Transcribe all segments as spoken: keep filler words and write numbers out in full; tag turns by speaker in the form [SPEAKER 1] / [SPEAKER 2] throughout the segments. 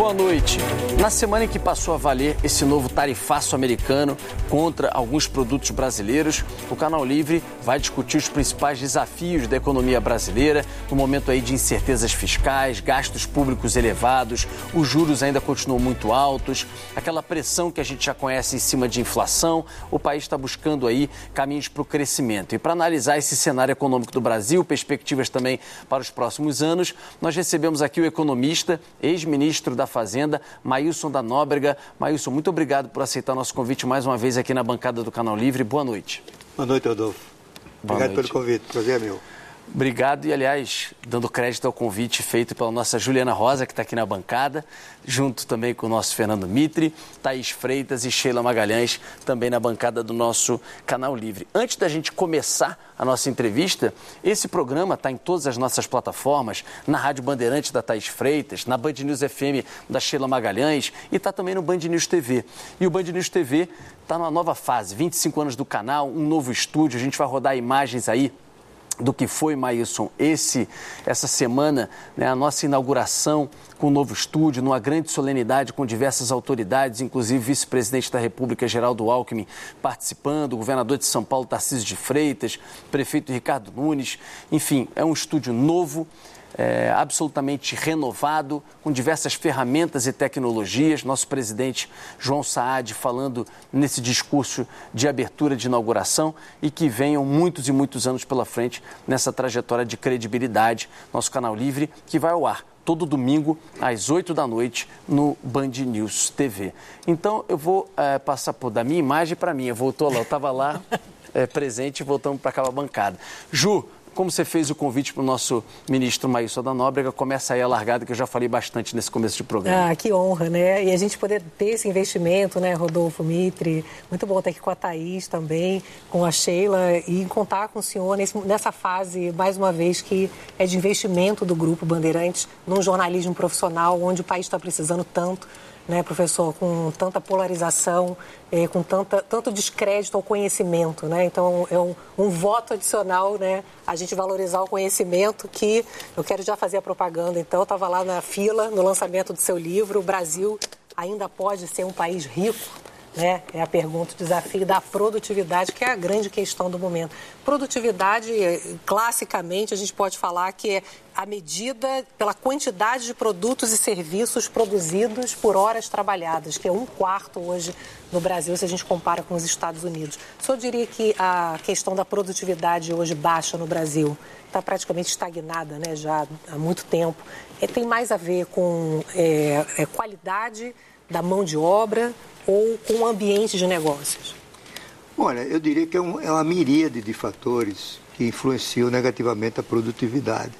[SPEAKER 1] boa noite. Na semana em que passou a valer esse novo tarifaço americano contra alguns produtos brasileiros, o Canal Livre vai discutir os principais desafios da economia brasileira, no momento aí de incertezas fiscais, gastos públicos elevados, os juros ainda continuam muito altos, aquela pressão que a gente já conhece em cima de inflação, o país está buscando aí caminhos para o crescimento. E para analisar esse cenário econômico do Brasil, perspectivas também para os próximos anos, nós recebemos aqui o economista, ex-ministro da Fazenda, Maílson da Nóbrega. Maílson, muito obrigado por aceitar nosso convite mais uma vez aqui na bancada do Canal Livre. Boa noite.
[SPEAKER 2] Boa noite, Rodolfo. Obrigado pelo convite. Prazer é meu.
[SPEAKER 1] Obrigado e, aliás, dando crédito ao convite feito pela nossa Juliana Rosa, que está aqui na bancada, junto também com o nosso Fernando Mitre, Thaís Freitas e Sheila Magalhães, também na bancada do nosso Canal Livre. Antes da gente começar a nossa entrevista, esse programa está em todas as nossas plataformas, na Rádio Bandeirantes da Thaís Freitas, na Band News F M da Sheila Magalhães e está também no Band News T V. E o Band News T V está numa nova fase, vinte e cinco anos do canal, um novo estúdio, a gente vai rodar imagens aí do que foi, Maílson, esse, essa semana, né, a nossa inauguração com o novo estúdio, numa grande solenidade com diversas autoridades, inclusive vice-presidente da República, Geraldo Alckmin, participando, o governador de São Paulo, Tarcísio de Freitas, prefeito Ricardo Nunes. Enfim, é um estúdio novo, É, absolutamente renovado, com diversas ferramentas e tecnologias. Nosso presidente João Saad falando nesse discurso de abertura de inauguração e que venham muitos e muitos anos pela frente nessa trajetória de credibilidade. Nosso Canal Livre, que vai ao ar todo domingo às oito da noite no Band News T V. Então eu vou é, passar por da minha imagem para a minha. Voltou lá, eu estava lá é, presente e voltamos para aquela bancada. Ju, como você fez o convite para o nosso ministro Maílson da Nóbrega, começa aí a largada, que eu já falei bastante nesse começo de programa.
[SPEAKER 3] Ah, que honra, né? E a gente poder ter esse investimento, né, Rodolfo, Mitre? Muito bom estar aqui com a Thaís também, com a Sheila, e contar com o senhor nesse, nessa fase, mais uma vez, que é de investimento do Grupo Bandeirantes num jornalismo profissional, onde o país está precisando tanto, né, professor, com tanta polarização, é, com tanta, tanto descrédito ao conhecimento, né? Então, é um, um voto adicional, né, a gente valorizar o conhecimento, que eu quero já fazer a propaganda. Então, eu estava lá na fila, no lançamento do seu livro, o Brasil ainda pode ser um país rico? Né? É a pergunta, o desafio da produtividade, que é a grande questão do momento. Produtividade, classicamente, a gente pode falar que é a medida pela quantidade de produtos e serviços produzidos por horas trabalhadas, que é um quarto hoje no Brasil, se a gente compara com os Estados Unidos. O senhor diria que a questão da produtividade hoje baixa no Brasil está praticamente estagnada, né, já há muito tempo. É, tem mais a ver com é, é, qualidade da mão de obra ou com o ambiente de negócios?
[SPEAKER 2] Olha, eu diria que é, um, é uma miríade de fatores que influenciam negativamente a produtividade.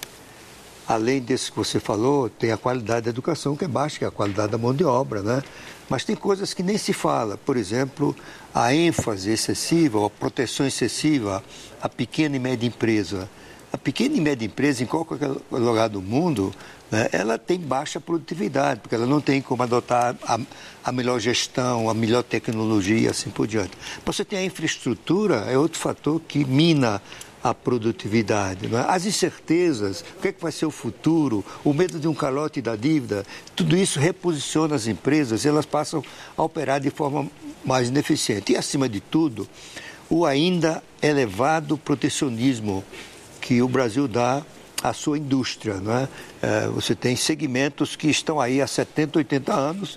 [SPEAKER 2] Além desse que você falou, tem a qualidade da educação, que é baixa, que é a qualidade da mão de obra, né? Mas tem coisas que nem se fala. Por exemplo, a ênfase excessiva, a proteção excessiva à pequena e média empresa. A pequena e média empresa, em qualquer lugar do mundo, né, ela tem baixa produtividade, porque ela não tem como adotar a, a melhor gestão, a melhor tecnologia e assim por diante. Você tem a infraestrutura, é outro fator que mina a produtividade. Né? As incertezas, o que, é que vai ser o futuro, o medo de um calote da dívida, tudo isso reposiciona as empresas e elas passam a operar de forma mais ineficiente. E, acima de tudo, o ainda elevado protecionismo que o Brasil dá à sua indústria. Não é? É, você tem segmentos que estão aí há setenta, oitenta anos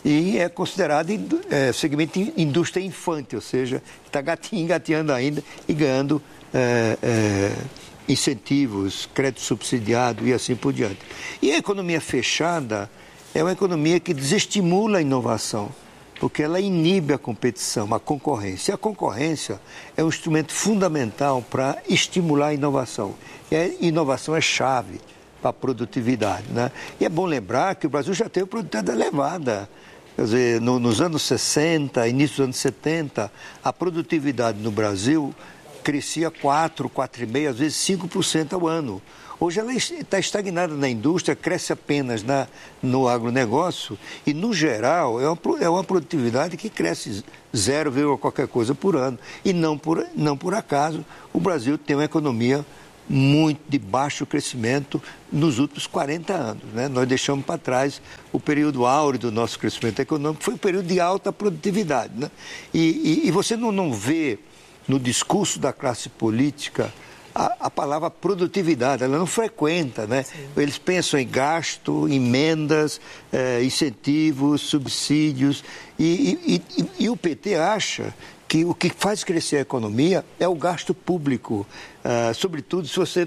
[SPEAKER 2] e é considerado é, segmento de indústria infante, ou seja, está engateando ainda e ganhando é, é, incentivos, crédito subsidiado e assim por diante. E a economia fechada é uma economia que desestimula a inovação, porque ela inibe a competição, a concorrência. E a concorrência é um instrumento fundamental para estimular a inovação. E a inovação é chave para a produtividade. Né? E é bom lembrar que o Brasil já teve produtividade elevada. Quer dizer, no, nos anos sessenta, início dos anos setenta, a produtividade no Brasil crescia quatro, quatro vírgula cinco por cento, às vezes cinco por cento ao ano. Hoje ela está estagnada na indústria, cresce apenas na, no agronegócio e, no geral, é uma, é uma produtividade que cresce zero, qualquer coisa por ano. E não por, não por acaso o Brasil tem uma economia muito de baixo crescimento nos últimos quarenta anos. Né? Nós deixamos para trás o período áureo do nosso crescimento econômico, foi um período de alta produtividade. Né? E, e, e você não, não vê no discurso da classe política a, a palavra produtividade, ela não frequenta. Né? Eles pensam em gasto, emendas, eh, incentivos, subsídios, e, e, e, e o P T acha que o que faz crescer a economia é o gasto público, uh, sobretudo se você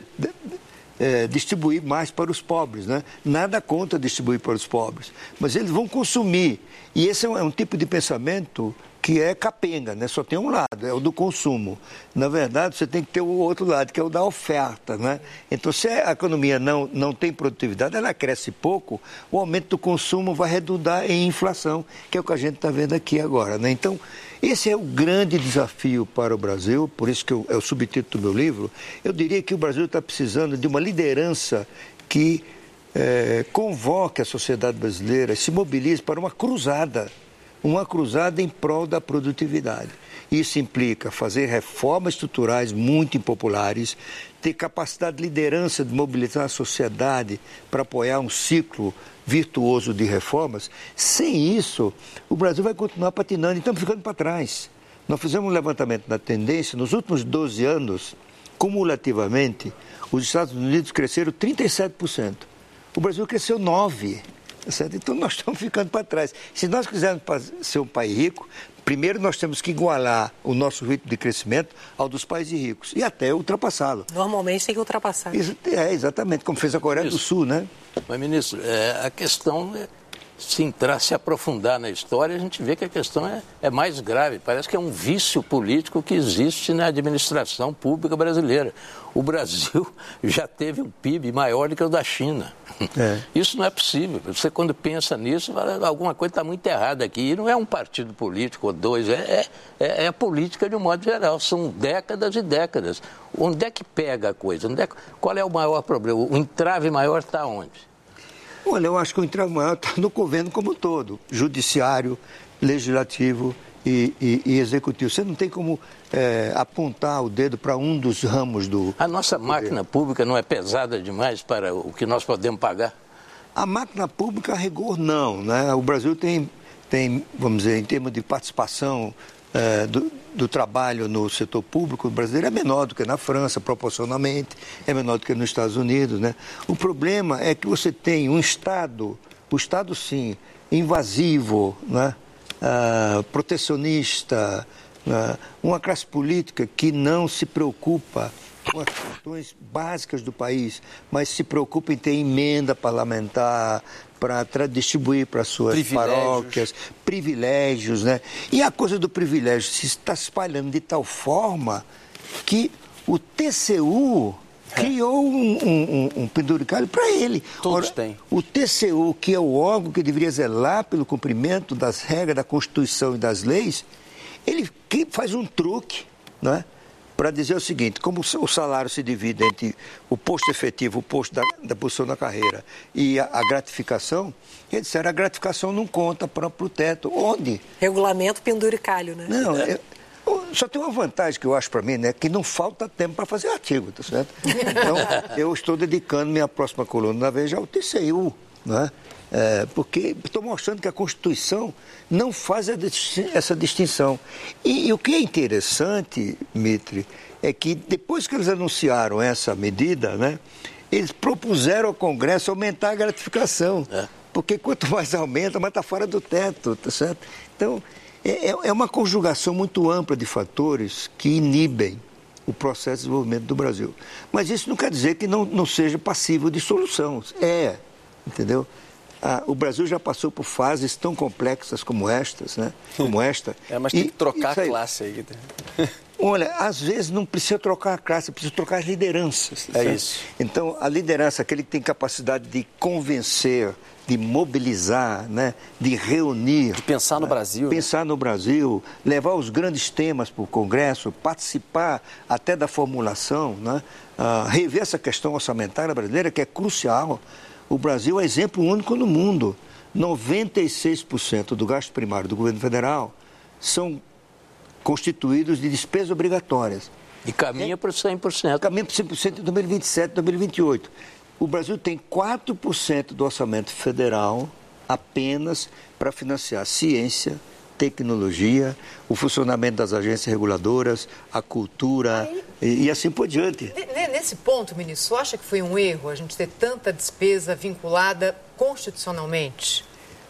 [SPEAKER 2] uh, distribuir mais para os pobres. Né? Nada contra distribuir para os pobres, mas eles vão consumir. E esse é um, é um tipo de pensamento que é capenga, né? Só tem um lado, é o do consumo. Na verdade, você tem que ter o outro lado, que é o da oferta. Né? Então, se a economia não, não tem produtividade, ela cresce pouco, o aumento do consumo vai redundar em inflação, que é o que a gente está vendo aqui agora. Né? Então, esse é o grande desafio para o Brasil, por isso que eu, é o subtítulo do meu livro. Eu diria que o Brasil está precisando de uma liderança que é, convoque a sociedade brasileira, se mobilize para uma cruzada, uma cruzada em prol da produtividade. Isso implica fazer reformas estruturais muito impopulares, ter capacidade de liderança de mobilizar a sociedade para apoiar um ciclo virtuoso de reformas. Sem isso, o Brasil vai continuar patinando e estamos ficando para trás. Nós fizemos um levantamento da tendência, nos últimos doze anos, cumulativamente, os Estados Unidos cresceram trinta e sete por cento. O Brasil cresceu nove por cento. Certo? Então nós estamos ficando para trás. Se nós quisermos ser um país rico, primeiro nós temos que igualar o nosso ritmo de crescimento ao dos países ricos e até ultrapassá-lo.
[SPEAKER 3] Normalmente tem que ultrapassar.
[SPEAKER 2] Isso, é, exatamente, como fez a Coreia Isso. do Sul, né?
[SPEAKER 4] Mas, ministro, é, a questão, é, se entrar, se aprofundar na história, a gente vê que a questão é, é mais grave. Parece que é um vício político que existe na administração pública brasileira. O Brasil já teve um P I B maior do que o da China. É. Isso não é possível. Você, quando pensa nisso, fala, alguma coisa está muito errada aqui. E não é um partido político ou dois, é, é, é a política de um modo geral. São décadas e décadas. Onde é que pega a coisa? Onde é, qual é o maior problema? O entrave maior está onde?
[SPEAKER 2] Olha, eu acho que o entrave maior está no governo como um todo. Judiciário, legislativo e, e, e executivo. Você não tem como é, apontar o dedo para um dos ramos do...
[SPEAKER 4] A nossa
[SPEAKER 2] do
[SPEAKER 4] máquina pública não é pesada demais para o que nós podemos pagar?
[SPEAKER 2] A máquina pública, a rigor, não. Né? O Brasil tem, tem, vamos dizer, em termos de participação é, do, do trabalho no setor público, o brasileiro é menor do que na França, proporcionalmente, é menor do que nos Estados Unidos. Né? O problema é que você tem um Estado, o Estado, sim, invasivo, né? Uh, protecionista, uh, uma classe política que não se preocupa com as questões básicas do país, mas se preocupa em ter emenda parlamentar para distribuir para suas privilégios. paróquias, privilégios, né? E a coisa do privilégio se está espalhando de tal forma que o T C U criou um, um, um penduricalho para ele.
[SPEAKER 1] Todos
[SPEAKER 2] Ora,
[SPEAKER 1] têm.
[SPEAKER 2] O T C U, que é o órgão que deveria zelar pelo cumprimento das regras da Constituição e das leis, ele faz um truque, né, para dizer o seguinte: como o salário se divide entre o posto efetivo, o posto da, da posição na carreira e a, a gratificação, eles disseram a gratificação não conta para o teto. Onde?
[SPEAKER 3] Regulamento penduricalho, né?
[SPEAKER 2] Não, é... Só tem uma vantagem que eu acho para mim, né? Que não falta tempo para fazer artigo, tá certo? Então, eu estou dedicando minha próxima coluna na Veja ao T C U, né? É, porque estou mostrando que a Constituição não faz essa distinção. E, e o que é interessante, Mitre, é que depois que eles anunciaram essa medida, né? Eles propuseram ao Congresso aumentar a gratificação. É. Porque quanto mais aumenta, mais está fora do teto, tá certo? Então... É uma conjugação muito ampla de fatores que inibem o processo de desenvolvimento do Brasil. Mas isso não quer dizer que não, não seja passível de solução. É, entendeu? Ah, o Brasil já passou por fases tão complexas como estas, né? Como esta.
[SPEAKER 1] É, mas tem que trocar a classe aí.
[SPEAKER 2] Olha, às vezes não precisa trocar a classe, precisa trocar as lideranças.
[SPEAKER 1] É certo? Isso.
[SPEAKER 2] Então, a liderança, aquele que tem capacidade de convencer, de mobilizar, né, de reunir.
[SPEAKER 1] De pensar no
[SPEAKER 2] né,
[SPEAKER 1] Brasil.
[SPEAKER 2] Pensar né? no Brasil, levar os grandes temas para o Congresso, participar até da formulação, né, uh, rever essa questão orçamentária brasileira, que é crucial. O Brasil é exemplo único no mundo. noventa e seis por cento do gasto primário do governo federal são constituídos de despesas obrigatórias.
[SPEAKER 4] E caminha é, para cem por cento.
[SPEAKER 2] Caminha para cem por cento em dois mil e vinte e sete, dois mil e vinte e oito. O Brasil tem quatro por cento do orçamento federal apenas para financiar ciência, tecnologia, o funcionamento das agências reguladoras, a cultura Aí, e, e assim por diante.
[SPEAKER 5] Nesse ponto, ministro, você acha que foi um erro a gente ter tanta despesa vinculada constitucionalmente?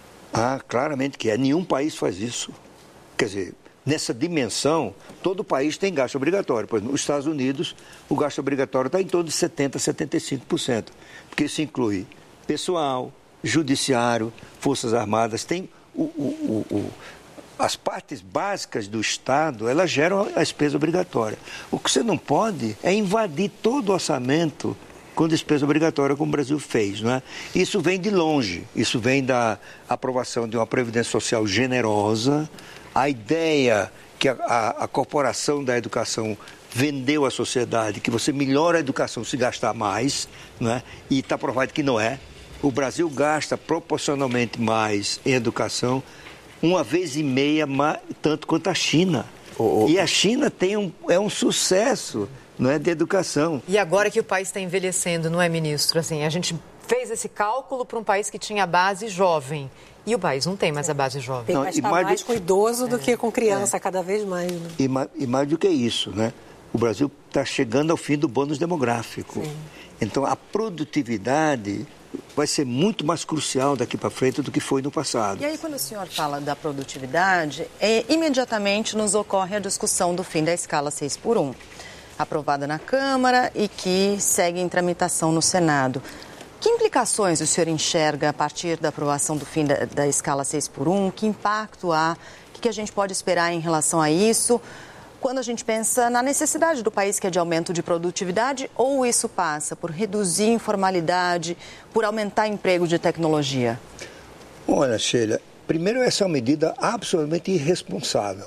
[SPEAKER 2] Ah, claramente que é. Nenhum país faz isso. Quer dizer, nessa dimensão, todo país tem gasto obrigatório. Por exemplo, nos Estados Unidos, o gasto obrigatório está em torno de setenta por cento, setenta e cinco por cento. Porque isso inclui pessoal, judiciário, forças armadas, tem o, o, o, o, as partes básicas do Estado, elas geram a despesa obrigatória. O que você não pode é invadir todo o orçamento com despesa obrigatória, como o Brasil fez, não é? Isso vem de longe, isso vem da aprovação de uma Previdência Social generosa, a ideia que a, a, a corporação da educação vendeu à sociedade, que você melhora a educação se gastar mais, não é? E está provado que não é. O Brasil gasta proporcionalmente mais em educação, uma vez e meia mais, tanto quanto a China. Oh, oh. E a China tem um, é um sucesso, não é, de educação.
[SPEAKER 5] E agora que o país está envelhecendo, não é, ministro? Assim, a gente fez esse cálculo para um país que tinha base jovem. E o país não tem mais a base jovem.
[SPEAKER 3] Tem que estar mais, mais com idoso do é. que com criança, é. cada vez mais. Né?
[SPEAKER 2] E, mais e mais do que isso, né? O Brasil está chegando ao fim do bônus demográfico. Sim. Então, a produtividade vai ser muito mais crucial daqui para frente do que foi no passado.
[SPEAKER 6] E aí, quando o senhor fala da produtividade, é, imediatamente nos ocorre a discussão do fim da escala seis por um, aprovada na Câmara e que segue em tramitação no Senado. Que implicações o senhor enxerga a partir da aprovação do fim da, da escala seis por um? Que impacto há? O que a gente pode esperar em relação a isso? Quando a gente pensa na necessidade do país, que é de aumento de produtividade, ou isso passa por reduzir informalidade, por aumentar emprego de tecnologia?
[SPEAKER 2] Olha, Sheila, primeiro essa é uma medida absolutamente irresponsável.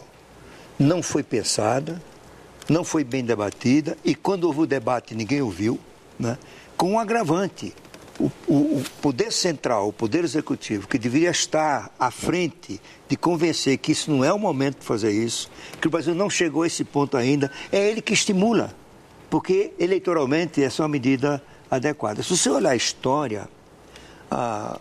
[SPEAKER 2] Não foi pensada, não foi bem debatida, e quando houve o debate ninguém ouviu, né? Com um agravante. O, o, o poder central, o poder executivo, que deveria estar à frente de convencer que isso não é o momento de fazer isso, que o Brasil não chegou a esse ponto ainda, é ele que estimula, porque eleitoralmente essa é uma medida adequada. Se você olhar a história, a,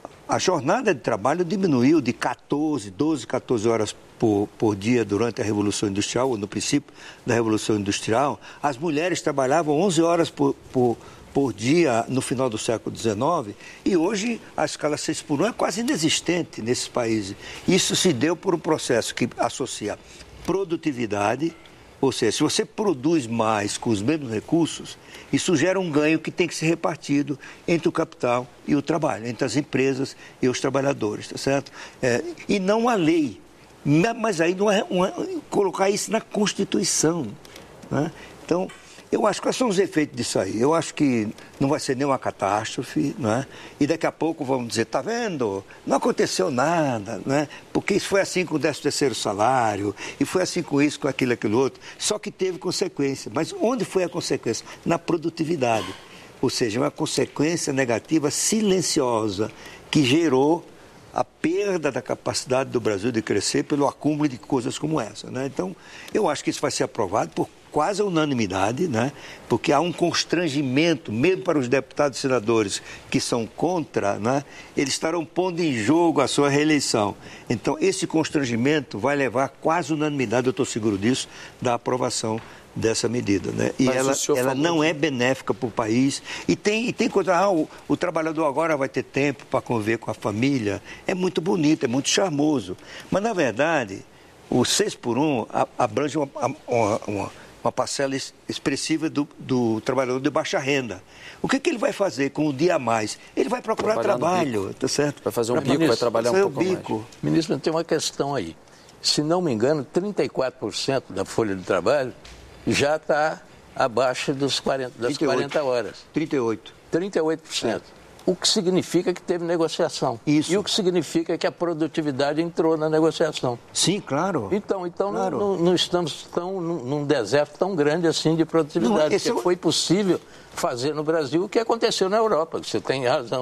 [SPEAKER 2] a jornada de trabalho diminuiu de catorze, doze, catorze horas por, por dia durante a Revolução Industrial, ou no princípio da Revolução Industrial. As mulheres trabalhavam onze horas por, por por dia no final do século dezenove, e hoje a escala seis por um é quase inexistente nesses países. Isso se deu por um processo que associa produtividade, ou seja, se você produz mais com os mesmos recursos, isso gera um ganho que tem que ser repartido entre o capital e o trabalho, entre as empresas e os trabalhadores, tá certo? É, e não a lei, mas aí não é uma, colocar isso na Constituição, né? Então, eu acho que quais são os efeitos disso aí? Eu acho que não vai ser nenhuma catástrofe, não é? E daqui a pouco vamos dizer, tá vendo? Não aconteceu nada, não é? Porque isso foi assim com o décimo terceiro salário, e foi assim com isso, com aquilo, aquilo outro. Só que teve consequência. Mas onde foi a consequência? Na produtividade. Ou seja, uma consequência negativa silenciosa que gerou a perda da capacidade do Brasil de crescer pelo acúmulo de coisas como essa, né? Então, eu acho que isso vai ser aprovado por quase a unanimidade, né? Porque há um constrangimento, mesmo para os deputados e senadores que são contra, né? Eles estarão pondo em jogo a sua reeleição. Então, esse constrangimento vai levar a quase unanimidade, eu estou seguro disso, da aprovação dessa medida, né? E Mas ela, ela não é benéfica para o país. E tem, e tem coisa, ah, o, o trabalhador agora vai ter tempo para conviver com a família. É muito bonito, é muito charmoso. Mas, na verdade, o seis por um abrange uma, uma, uma, uma parcela expressiva do, do trabalhador de baixa renda. O que, que ele vai fazer com o dia a mais? Ele vai procurar trabalhar trabalho, tá certo?
[SPEAKER 1] Vai fazer um bico, vai trabalhar um pouco bico. mais.
[SPEAKER 4] Ministro, tem uma questão aí. Se não me engano, trinta e quatro por cento da folha de trabalho já está abaixo dos quarenta, das trinta e oito, quarenta horas.
[SPEAKER 2] trinta e oito.
[SPEAKER 4] trinta e oito por cento. É. O que significa que teve negociação.
[SPEAKER 2] Isso.
[SPEAKER 4] E o que significa que a produtividade entrou na negociação.
[SPEAKER 2] Sim, claro.
[SPEAKER 4] Então, então
[SPEAKER 2] claro.
[SPEAKER 4] Não, não estamos tão, num, num deserto tão grande assim de produtividade. Não, porque é... foi possível fazer no Brasil o que aconteceu na Europa. Você tem razão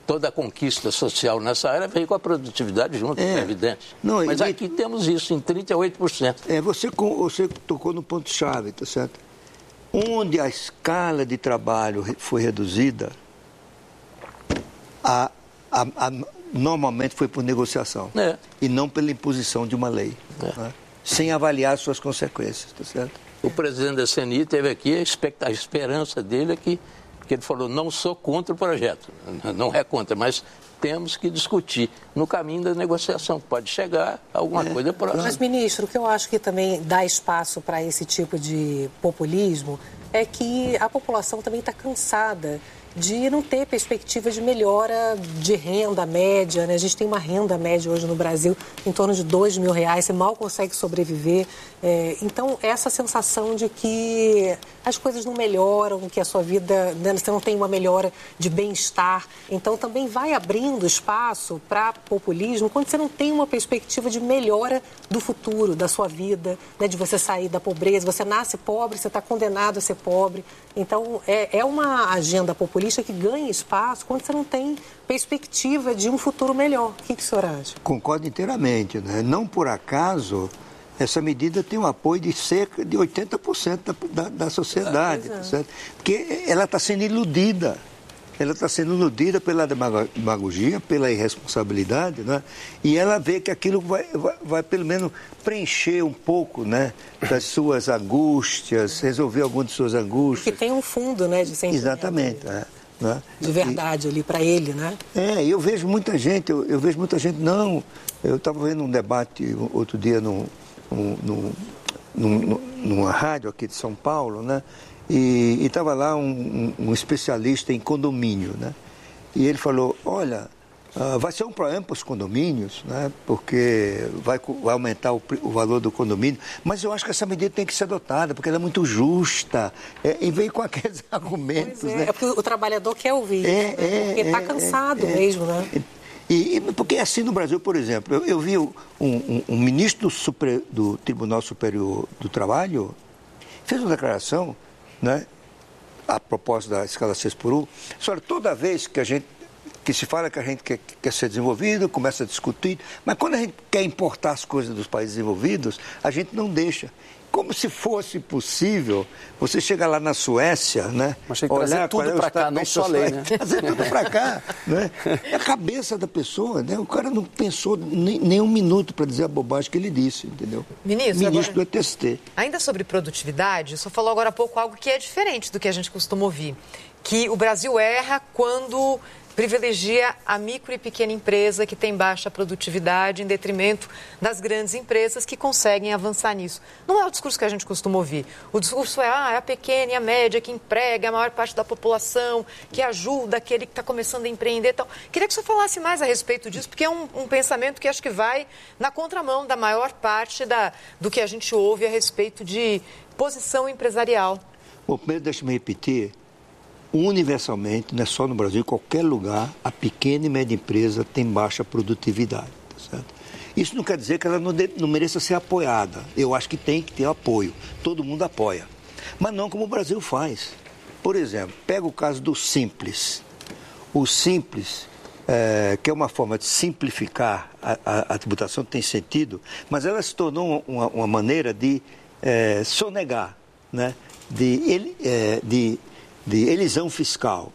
[SPEAKER 4] toda a conquista social nessa área veio com a produtividade junto, é, é evidente.
[SPEAKER 2] Não,
[SPEAKER 4] Mas e... aqui temos isso em trinta e oito por cento.
[SPEAKER 2] É, você, você tocou no ponto-chave, tá certo? Onde a escala de trabalho foi reduzida, a, a, a, normalmente foi por negociação
[SPEAKER 4] é.
[SPEAKER 2] e não pela imposição de uma lei, é. né? Sem avaliar suas consequências, tá certo?
[SPEAKER 4] O presidente da C N I teve aqui, a, a esperança dele é que, que ele falou, não sou contra o projeto, não é contra, mas temos que discutir no caminho da negociação, pode chegar a alguma é. coisa próxima.
[SPEAKER 3] Mas, ministro, o que eu acho que também dá espaço para esse tipo de populismo é que a população também está cansada de não ter perspectiva de melhora de renda média, né? A gente tem uma renda média hoje no Brasil em torno de dois mil reais, você mal consegue sobreviver. É, então, essa sensação de que as coisas não melhoram, que a sua vida, né, você não tem uma melhora de bem-estar. Então, também vai abrindo espaço para populismo quando você não tem uma perspectiva de melhora do futuro, da sua vida, né, de você sair da pobreza. Você nasce pobre, você está condenado a ser pobre. Então, é, é uma agenda populista que ganha espaço quando você não tem perspectiva de um futuro melhor. O que, que o senhor acha?
[SPEAKER 2] Concordo inteiramente, né? Não por acaso, essa medida tem o apoio de cerca de oitenta por cento da, da, da sociedade, tá certo? Porque ela está sendo iludida. Ela está sendo iludida pela demagogia, pela irresponsabilidade, né? E ela vê que aquilo vai, vai, vai pelo menos preencher um pouco, né, das suas angústias, resolver algumas de suas angústias.
[SPEAKER 3] Porque tem um fundo, né, de sentimento.
[SPEAKER 2] Exatamente, é, né?
[SPEAKER 3] De verdade e, ali para ele, né?
[SPEAKER 2] É, eu vejo muita gente, eu, eu vejo muita gente, não, eu estava vendo um debate outro dia num, num, num, numa rádio aqui de São Paulo, né? E estava lá um, um, um especialista em condomínio, né? E ele falou, olha, uh, vai ser um problema para os condomínios, né? Porque vai, vai aumentar o, o valor do condomínio, mas eu acho que essa medida tem que ser adotada, porque ela é muito justa, é, e veio com aqueles argumentos,
[SPEAKER 3] é,
[SPEAKER 2] né?
[SPEAKER 3] É porque o trabalhador quer ouvir,
[SPEAKER 2] é,
[SPEAKER 3] né?
[SPEAKER 2] é,
[SPEAKER 3] Porque está
[SPEAKER 2] é,
[SPEAKER 3] cansado
[SPEAKER 2] é,
[SPEAKER 3] mesmo, né?
[SPEAKER 2] E, e, porque assim no Brasil, por exemplo, eu, eu vi um, um, um ministro do, super, do Tribunal Superior do Trabalho, fez uma declaração, né, a propósito da escala seis por um, só toda vez que a gente, que se fala que a gente quer, quer ser desenvolvido, começa a discutir, mas quando a gente quer importar as coisas dos países desenvolvidos, a gente não deixa. Como se fosse possível você chegar lá na Suécia, né?
[SPEAKER 1] Mas tem que trazer tudo para cá, não só a lei, né?
[SPEAKER 2] Trazer tudo para cá, né? É a cabeça da pessoa, né? O cara não pensou nem, nem um minuto para dizer a bobagem que ele disse, entendeu?
[SPEAKER 5] Ministro,
[SPEAKER 2] Ministro
[SPEAKER 5] agora,
[SPEAKER 2] do E T S T.
[SPEAKER 5] Ainda sobre produtividade, o senhor falou agora há pouco algo que é diferente do que a gente costuma ouvir, que o Brasil erra quando privilegia a micro e pequena empresa que tem baixa produtividade em detrimento das grandes empresas que conseguem avançar nisso. Não é o discurso que a gente costuma ouvir. O discurso é, ah, é a pequena e a média que emprega a maior parte da população, que ajuda aquele que está começando a empreender e tal. Queria que o senhor falasse mais a respeito disso, porque é um, um pensamento que acho que vai na contramão da maior parte da, do que a gente ouve a respeito de posição empresarial.
[SPEAKER 2] Bom, primeiro deixa-me repetir. Universalmente, não é só no Brasil, em qualquer lugar, a pequena e média empresa tem baixa produtividade, tá certo? Isso não quer dizer que ela não, de, não mereça ser apoiada. Eu acho que tem que ter apoio. Todo mundo apoia. Mas não como o Brasil faz. Por exemplo, pega o caso do Simples. O Simples, é, que é uma forma de simplificar a, a, a tributação, tem sentido, mas ela se tornou uma, uma maneira de é, sonegar, né? de... Ele, é, de de elisão fiscal.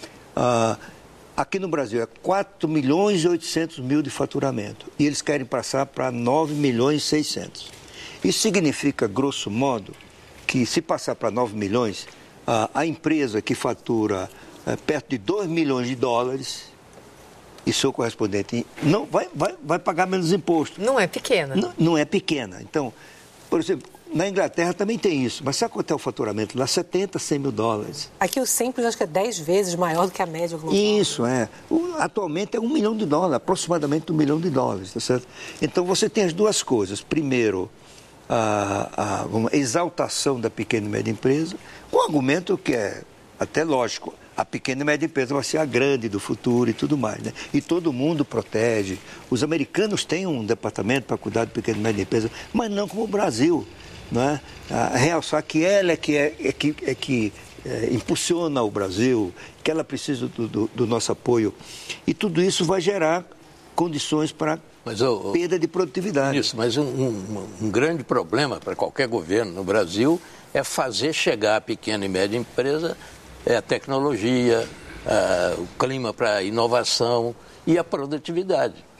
[SPEAKER 2] Uh, aqui no Brasil é quatro milhões e oitocentos mil de faturamento e eles querem passar para nove milhões e seiscentos. Isso significa, grosso modo, que se passar para nove milhões, uh, a empresa que fatura uh, perto de dois milhões de dólares e seu correspondente não vai, vai, vai pagar menos imposto.
[SPEAKER 5] Não é pequena.
[SPEAKER 2] Não, não é pequena. Então, por exemplo, na Inglaterra também tem isso, mas sabe quanto é o faturamento lá? setenta, cem mil dólares.
[SPEAKER 3] Aqui o Simples acho que é dez vezes maior do que a média global.
[SPEAKER 2] Isso, é. O, atualmente é um milhão de dólares, aproximadamente um milhão de dólares, tá certo? Então você tem as duas coisas. Primeiro, a, a uma exaltação da pequena e média empresa, com um argumento que é até lógico. A pequena e média empresa vai ser a grande do futuro e tudo mais, né? E todo mundo protege. Os americanos têm um departamento para cuidar de pequena e média empresa, mas não como o Brasil. Não é? Ah, realçar que ela é que, é, é que, é que é, impulsiona o Brasil, que ela precisa do, do, do nosso apoio. E tudo isso vai gerar condições para
[SPEAKER 4] Mas, oh, oh,
[SPEAKER 2] perda de produtividade.
[SPEAKER 4] Isso, mas um, um, um grande problema para qualquer governo no Brasil é fazer chegar a pequena e média empresa é a tecnologia, a, o clima para inovação e a produtividade.